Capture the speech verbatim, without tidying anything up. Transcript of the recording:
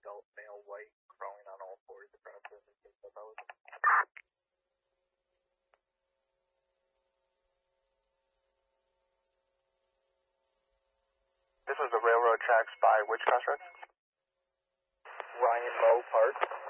adult male white crawling on all fours across the road. This was the railroad tracks by which crossroads? Ryan Lowe Park.